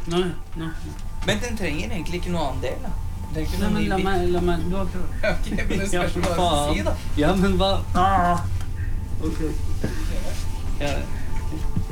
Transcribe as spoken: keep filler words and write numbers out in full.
Nei, nei. Men den trenger egentlig ikke noe annen del, da. Det er ikke Nei, noe men ny la bit. meg, la meg, du har prøvd. Ok, men det spørs hva du faen. sier, da. Ja, men hva? Ah! Ok. Ja,